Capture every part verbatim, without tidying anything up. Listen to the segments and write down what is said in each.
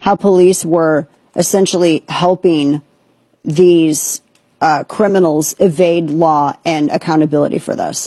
how police were essentially helping these uh, criminals evade law and accountability for this.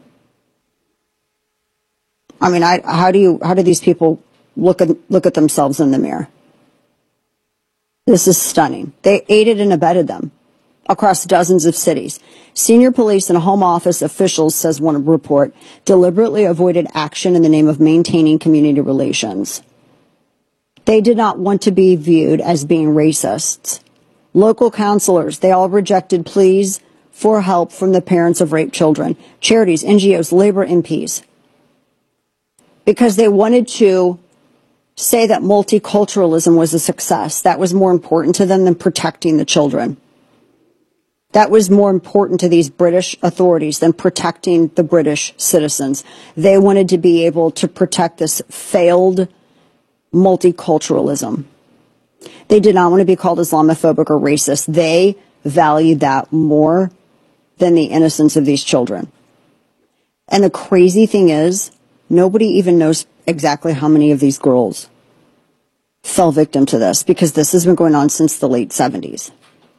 I mean, I, how do you, how do these people look at, look at themselves in the mirror? This is stunning. They aided and abetted them across dozens of cities. Senior police and home office officials, says one report, deliberately avoided action in the name of maintaining community relations. They did not want to be viewed as being racists. Local counselors, they all rejected pleas for help from the parents of raped children. Charities, N G Os, labor M Ps. Because they wanted to say that multiculturalism was a success. That was more important to them than protecting the children. That was more important to these British authorities than protecting the British citizens. They wanted to be able to protect this failed multiculturalism. They did not want to be called Islamophobic or racist. They valued that more than the innocence of these children. And the crazy thing is, nobody even knows exactly how many of these girls fell victim to this, because this has been going on since the late seventies.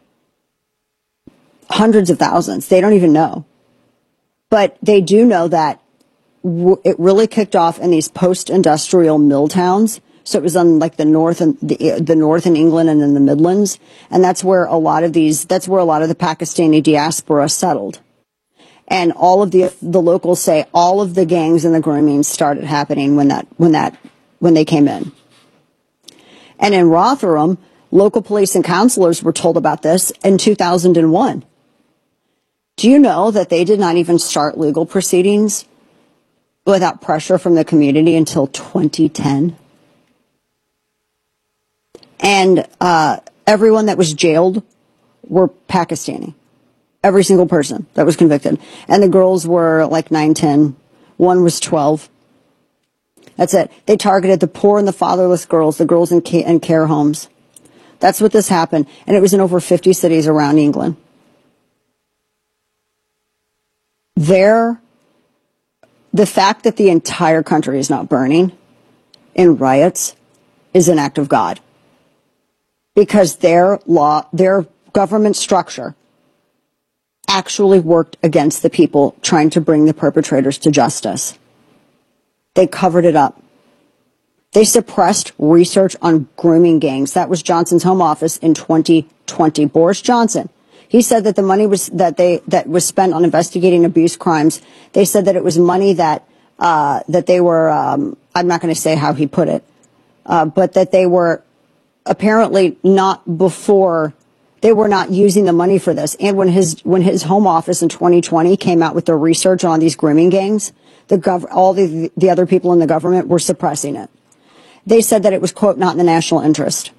Hundreds of thousands. They don't even know. But they do know that w- it really kicked off in these post-industrial mill towns. So it was on like the north and the, the north in England and in the Midlands. And that's where a lot of these, that's where a lot of the Pakistani diaspora settled. And all of the, the locals say all of the gangs and the grooming started happening when that, when that, when they came in. And in Rotherham, local police and counselors were told about this in two thousand one. Do you know that they did not even start legal proceedings without pressure from the community until twenty ten? And uh, everyone that was jailed were Pakistani. Every single person that was convicted. And the girls were like nine, ten. One was twelve. That's it. They targeted the poor and the fatherless girls, the girls in, ca- in care homes. That's what this happened. And it was in over fifty cities around England. There, the fact that the entire country is not burning in riots is an act of God. Because their law, their government structure actually worked against the people trying to bring the perpetrators to justice. They covered it up. They suppressed research on grooming gangs. That was Johnson's Home Office in twenty twenty. Boris Johnson. He said that the money was that they that was spent on investigating abuse crimes. They said that it was money that uh, that they were. Um, I'm not going to say how he put it, uh, but that they were apparently not before. They were not using the money for this. And when his when his Home Office in twenty twenty came out with their research on these grooming gangs, the gov- all the the other people in the government were suppressing it. They said that it was, quote, not in the national interest.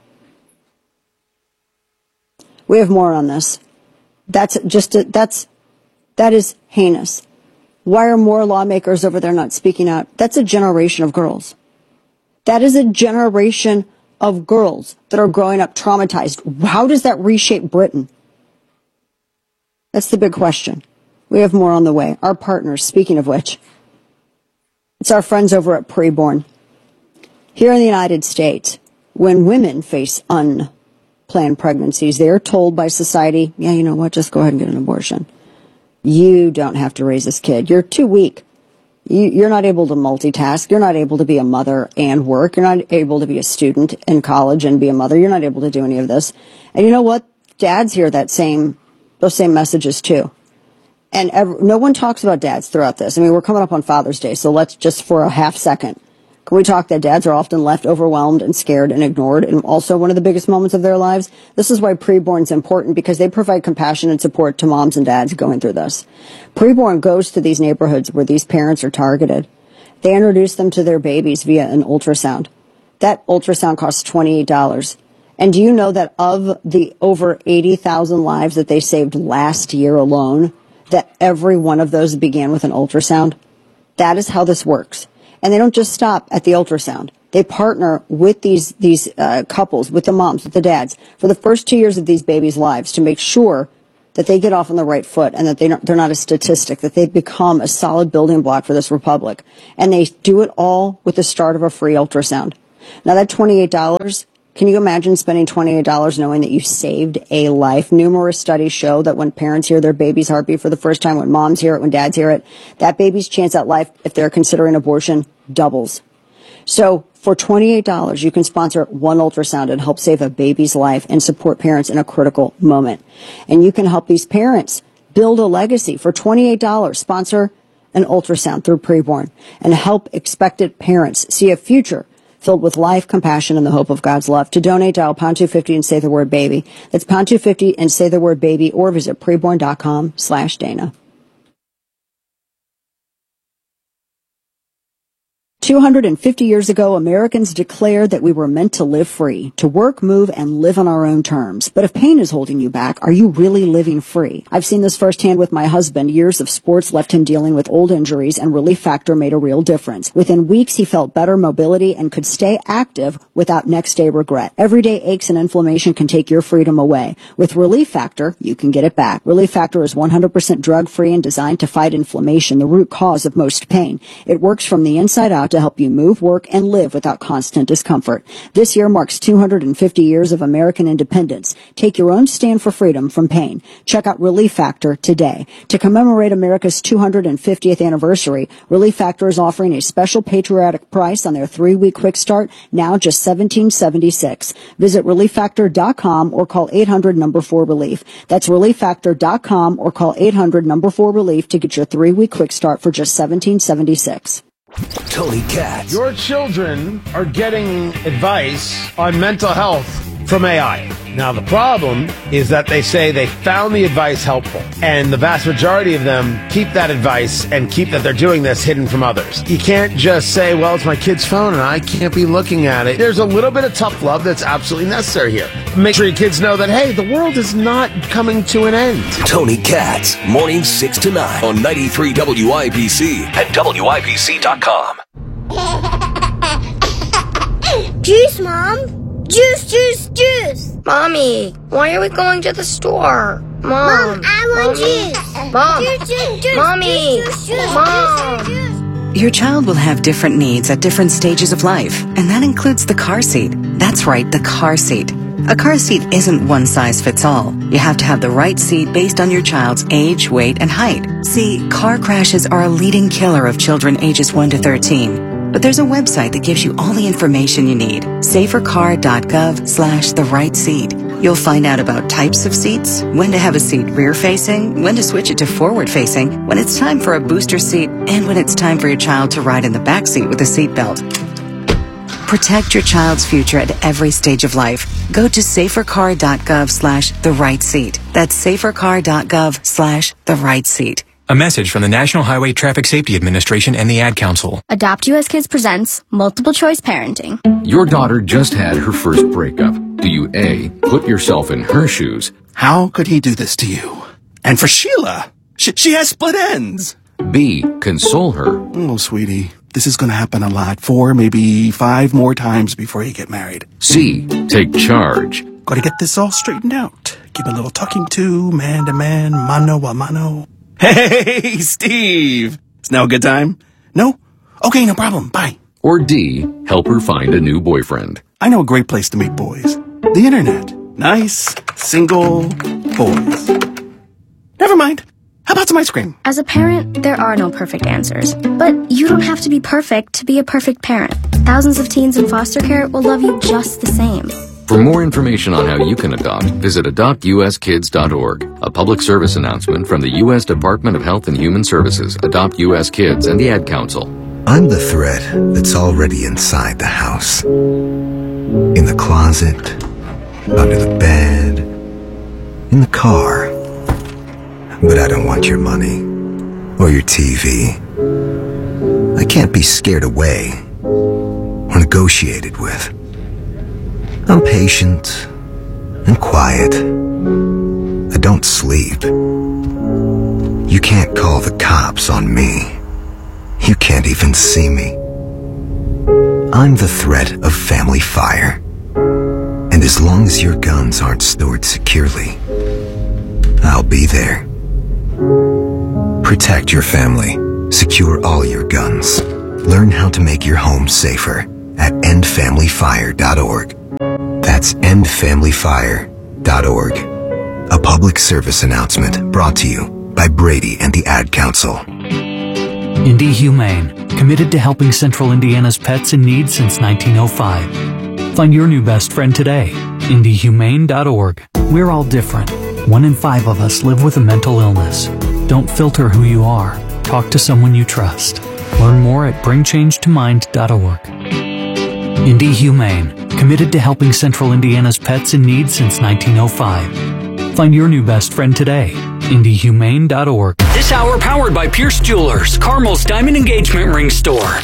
We have more on this. That's just a, that's that is heinous. Why are more lawmakers over there not speaking out? That's a generation of girls. That is a generation of girls that are growing up traumatized. How does that reshape Britain? That's the big question. We have more on the way. Our partners, speaking of which, it's our friends over at Preborn. Here in the United States, when women face unplanned pregnancies, they are told by society, yeah, you know what, just go ahead and get an abortion. You don't have to raise this kid. You're too weak. You, you're not able to multitask. You're not able to be a mother and work. You're not able to be a student in college and be a mother. You're not able to do any of this. And you know what? Dads hear that same, those same messages too. And ever, no one talks about dads throughout this. I mean, we're coming up on Father's Day, so let's just for a half second. Can we talk that dads are often left overwhelmed and scared and ignored, and also one of the biggest moments of their lives? This is why Preborn is important, because they provide compassion and support to moms and dads going through this. Preborn goes to these neighborhoods where these parents are targeted. They introduce them to their babies via an ultrasound. That ultrasound costs twenty-eight dollars. And do you know that of the over eighty thousand lives that they saved last year alone, that every one of those began with an ultrasound? That is how this works. And they don't just stop at the ultrasound. They partner with these these uh, couples, with the moms, with the dads, for the first two years of these babies' lives to make sure that they get off on the right foot and that they don't, they're not a statistic, that they become a solid building block for this republic. And they do it all with the start of a free ultrasound. Now, that twenty-eight dollars Can you imagine spending twenty-eight dollars knowing that you saved a life? Numerous studies show that when parents hear their baby's heartbeat for the first time, when moms hear it, when dads hear it, that baby's chance at life, if they're considering abortion, doubles. So for twenty-eight dollars, you can sponsor one ultrasound and help save a baby's life and support parents in a critical moment. And you can help these parents build a legacy. For twenty-eight dollars, sponsor an ultrasound through Preborn and help expectant parents see a future filled with life, compassion, and the hope of God's love. To donate, dial pound two fifty and say the word baby. That's pound two fifty and say the word baby, or visit preborn.com slash Dana. two hundred fifty years ago, Americans declared that we were meant to live free, to work, move, and live on our own terms. But if pain is holding you back, are you really living free? I've seen this firsthand with my husband. Years of sports left him dealing with old injuries, and Relief Factor made a real difference. Within weeks, he felt better mobility and could stay active without next-day regret. Everyday aches and inflammation can take your freedom away. With Relief Factor, you can get it back. Relief Factor is one hundred percent drug-free and designed to fight inflammation, the root cause of most pain. It works from the inside out to help you move, work, and live without constant discomfort. This year marks two hundred fifty years of American independence. Take your own stand for freedom from pain. Check out Relief Factor today. To commemorate America's two hundred fiftieth anniversary, Relief Factor is offering a special patriotic price on their three-week quick start, now just seventeen seventy-six. Visit relief factor dot com or call eight hundred number four relief. That's relief factor dot com or call eight hundred number four relief to get your three-week quick start for just seventeen seventy-six. Tony Katz. Your children are getting advice on mental health from A I. Now, the problem is that they say they found the advice helpful, and the vast majority of them keep that advice and keep that they're doing this hidden from others. You can't just say, well, it's my kid's phone and I can't be looking at it. There's a little bit of tough love that's absolutely necessary here. Make sure your kids know that, hey, the world is not coming to an end. Tony Katz, mornings six to nine on ninety-three W I B C and W I B C dot com. Juice, Mom. Juice, juice, juice. Mommy, why are we going to the store? Mom, Mom, I want Mommy. juice. Mom, Juice, juice, juice. Mommy, Juice, juice, juice. Mom. Juice, juice. Your child will have different needs at different stages of life, and that includes the car seat. That's right, the car seat. A car seat isn't one size fits all. You have to have the right seat based on your child's age, weight, and height. See, car crashes are a leading killer of children ages one to thirteen. But there's a website that gives you all the information you need. safercar.gov slash the right seat. You'll find out about types of seats, when to have a seat rear-facing, when to switch it to forward-facing, when it's time for a booster seat, and when it's time for your child to ride in the back seat with a seatbelt. Protect your child's future at every stage of life. Go to safercar.gov slash the right seat. That's safercar.gov slash the right seat. A message from the National Highway Traffic Safety Administration and the Ad Council. Adopt U S Kids presents Multiple Choice Parenting. Your daughter just had her first breakup. Do you A, put yourself in her shoes? How could he do this to you? And for Sheila, she, she has split ends. B, console her? Oh, sweetie, this is going to happen a lot. Four, maybe five more times before you get married. C, take charge? Got to get this all straightened out. Give a little talking to, man to man, mano a mano. Hey, Steve! Is now a good time? No? Okay, no problem. Bye. Or D, help her find a new boyfriend? I know a great place to meet boys. The internet. Nice, single boys. Never mind. How about some ice cream? As a parent, there are no perfect answers. But you don't have to be perfect to be a perfect parent. Thousands of teens in foster care will love you just the same. For more information on how you can adopt, visit adopt u s kids dot org. A public service announcement from the U S Department of Health and Human Services, Adopt U S Kids, and the Ad Council. I'm the threat that's already inside the house. In the closet, under the bed, in the car. But I don't want your money or your T V. I can't be scared away or negotiated with. I'm patient and quiet. I don't sleep. You can't call the cops on me. You can't even see me. I'm the threat of family fire. And as long as your guns aren't stored securely, I'll be there. Protect your family. Secure all your guns. Learn how to make your home safer at end family fire dot org. That's That's end family fire dot org. A public service announcement brought to you by Brady and the Ad Council. Indy Humane, committed to helping Central Indiana's pets in need since nineteen oh five. Find your new best friend today. indy humane dot org. We're all different. One in five of us live with a mental illness. Don't filter who you are. Talk to someone you trust. Learn more at bring change to mind dot org. Indy Humane, committed to helping Central Indiana's pets in need since nineteen oh five. Find your new best friend today. indy humane dot org. This hour powered by Pierce Jewelers, Carmel's Diamond Engagement Ring Store.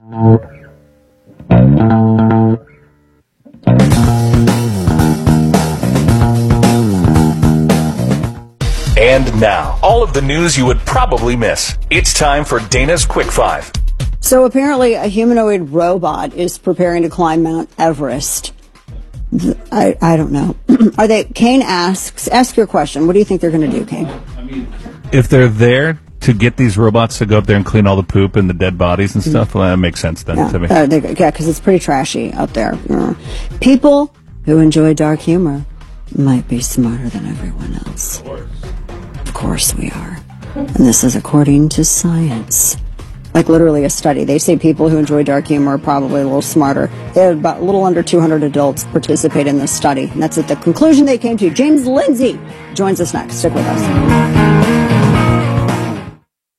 And now, all of the news you would probably miss. It's time for Dana's Quick Five. So apparently a humanoid robot is preparing to climb Mount Everest. I, I don't know. Are they, Kane asks, ask your question. What do you think they're going to do, Kane? If they're there to get these robots to go up there and clean all the poop and the dead bodies and stuff, well, that makes sense then Yeah, to me. uh, they, yeah, because it's pretty trashy out there. Uh, people who enjoy dark humor might be smarter than everyone else. Of course we are. And this is according to science. Like literally a study. They say people who enjoy dark humor are probably a little smarter. They had about a little under two hundred adults participate in this study. And that's at the conclusion they came to. James Lindsay joins us next. Stick with us.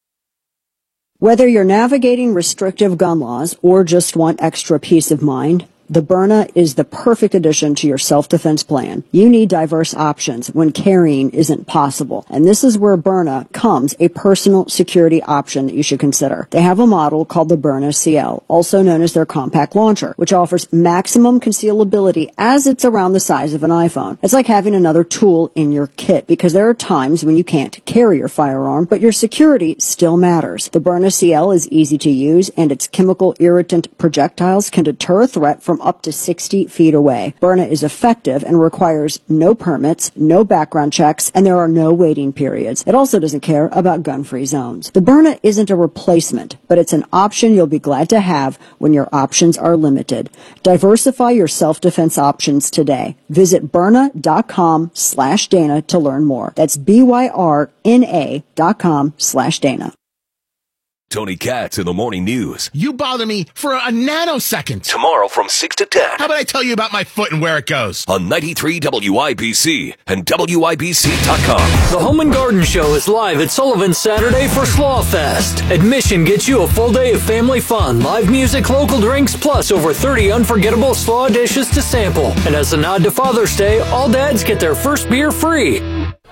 Whether you're navigating restrictive gun laws or just want extra peace of mind, the Byrna is the perfect addition to your self-defense plan. You need diverse options when carrying isn't possible. And this is where Byrna comes a personal security option that you should consider. They have a model called the Byrna C L, also known as their compact launcher, which offers maximum concealability as it's around the size of an iPhone. It's like having another tool in your kit because there are times when you can't carry your firearm, but your security still matters. The Byrna C L is easy to use and its chemical irritant projectiles can deter a threat from up to sixty feet away. Byrna is effective and requires no permits, no background checks, and there are no waiting periods. It also doesn't care about gun-free zones. The Byrna isn't a replacement, but it's an option you'll be glad to have when your options are limited. Diversify your self-defense options today. Visit Byrna.com slash Dana to learn more. That's B-Y-R-N-A dot com slash Dana. Tony Katz in the Morning News. You bother me for a nanosecond. Tomorrow from six to ten. How about I tell you about my foot and where it goes? On ninety-three W I B C and W I B C dot com. The Home and Garden Show is live at Sullivan Saturday for Slaw Fest. Admission gets you a full day of family fun, live music, local drinks, plus over thirty unforgettable slaw dishes to sample. And as a nod to Father's Day, all dads get their first beer free.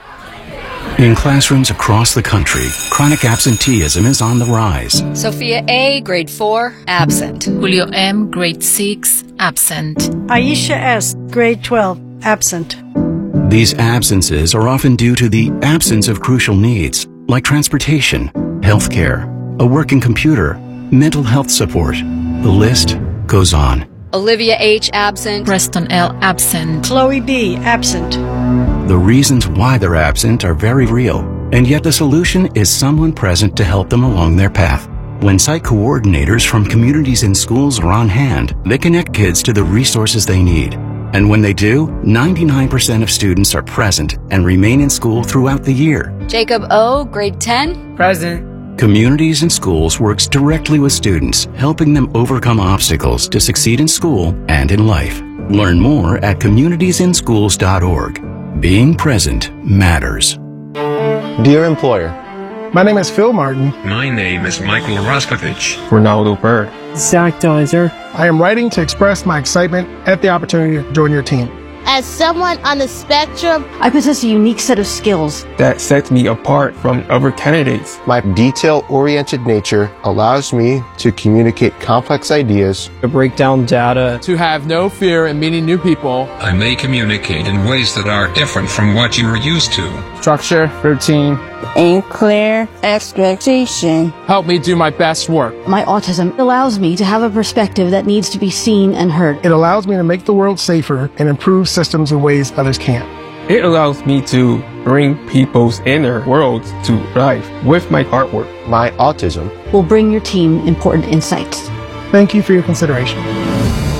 In classrooms across the country, chronic absenteeism is on the rise. Sophia A., grade four, absent. Julio M., grade six, absent. Aisha S., grade twelve, absent. These absences are often due to the absence of crucial needs, like transportation, healthcare, a working computer, mental health support. The list goes on. Olivia H., absent. Preston L., absent. Chloe B., absent. The reasons why they're absent are very real, and yet the solution is someone present to help them along their path. When site coordinators from communities and schools are on hand, they connect kids to the resources they need. And when they do, ninety-nine percent of students are present and remain in school throughout the year. Jacob O., grade ten, present. Communities and Schools works directly with students, helping them overcome obstacles to succeed in school and in life. Learn more at communities in schools dot org. Being present matters. Dear employer, my name is Phil Martin. My name is Michael Roskovich. Ronaldo Bird. Zach Deiser. I am writing to express my excitement at the opportunity to join your team. As someone on the spectrum, I possess a unique set of skills that sets me apart from other candidates. My detail-oriented nature allows me to communicate complex ideas, to break down data, to have no fear in meeting new people. I may communicate in ways that are different from what you are used to. Structure, routine, and clear expectation. Help me do my best work. My autism allows me to have a perspective that needs to be seen and heard. It allows me to make the world safer and improve systems in ways others can't. It allows me to bring people's inner worlds to life with my artwork. My autism will bring your team important insights. Thank you for your consideration.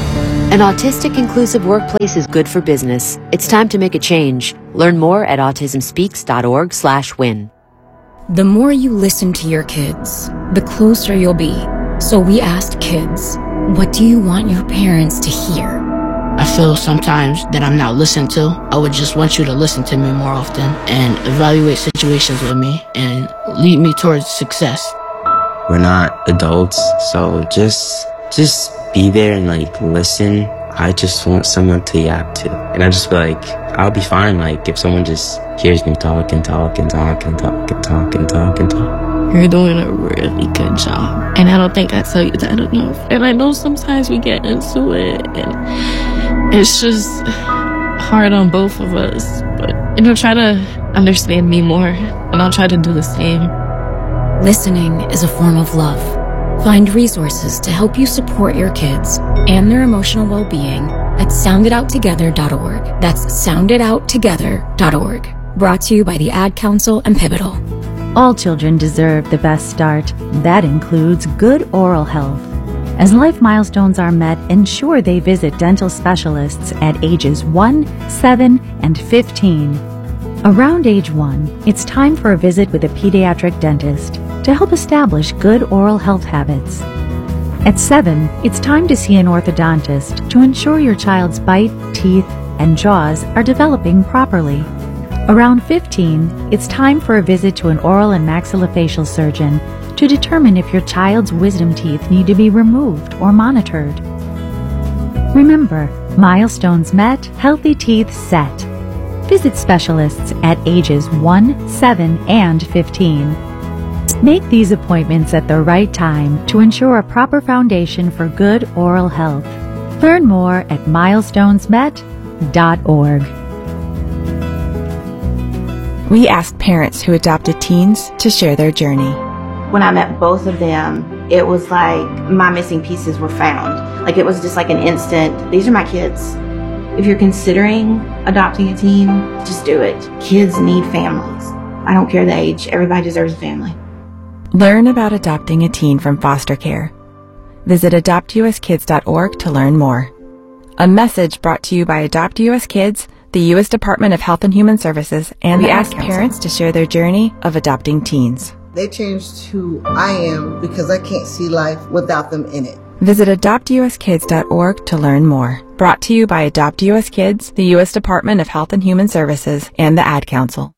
An autistic inclusive workplace is good for business. It's time to make a change. Learn more at autism speaks dot org slash win. The more you listen to your kids, the closer you'll be. So we asked kids, what do you want your parents to hear? I feel sometimes that I'm not listened to. I would just want you to listen to me more often and evaluate situations with me and lead me towards success. We're not adults, so just just be there and like listen. I just want someone to yap to. And I just feel like I'll be fine like if someone just hears me talk and talk and talk and talk and talk and talk and talk. You're doing a really good job. And I don't think I tell you that enough. And I know sometimes we get into it and it's just hard on both of us. But you know, try to understand me more and I'll try to do the same. Listening is a form of love. Find resources to help you support your kids and their emotional well-being at sound it out together dot org. That's sound it out together dot org. Brought to you by the Ad Council and Pivotal. All children deserve the best start. That includes good oral health. As life milestones are met, ensure they visit dental specialists at ages one, seven, and fifteen. Around age one, it's time for a visit with a pediatric dentist to help establish good oral health habits. At seven, it's time to see an orthodontist to ensure your child's bite, teeth, and jaws are developing properly. Around fifteen, it's time for a visit to an oral and maxillofacial surgeon to determine if your child's wisdom teeth need to be removed or monitored. Remember, milestones met, healthy teeth set. Visit specialists at ages one, seven, and fifteen. Make these appointments at the right time to ensure a proper foundation for good oral health. Learn more at milestones met dot org. We asked parents who adopted teens to share their journey. When I met both of them, it was like my missing pieces were found. Like it was just like an instant, these are my kids. If you're considering adopting a teen, just do it. Kids need families. I don't care the age, everybody deserves a family. Learn about adopting a teen from foster care. Visit adopt u s kids dot org to learn more. A message brought to you by Adopt U S Kids, the U S Department of Health and Human Services, and we ask parents to share their journey of adopting teens. They changed who I am because I can't see life without them in it. Visit adopt u s kids dot org to learn more. Brought to you by Adopt U S Kids, the U S Department of Health and Human Services, and the Ad Council.